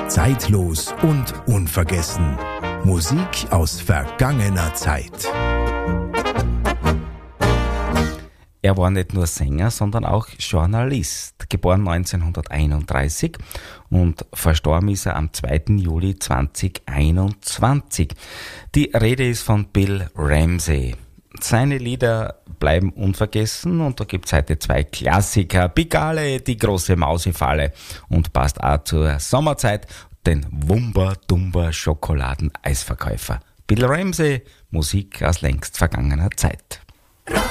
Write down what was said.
Zeitlos und unvergessen. Musik aus vergangener Zeit. Er war nicht nur Sänger, sondern auch Journalist. Geboren 1931 und verstorben ist er am 2. Juli 2021. Die Rede ist von Bill Ramsey. Seine Lieder bleiben unvergessen und da gibt's heute 2 Klassiker. Pigalle, die große Mausefalle und passt auch zur Sommerzeit, den Wumba-Dumba Schokoladen-Eisverkäufer. Bill Ramsey, Musik aus längst vergangener Zeit.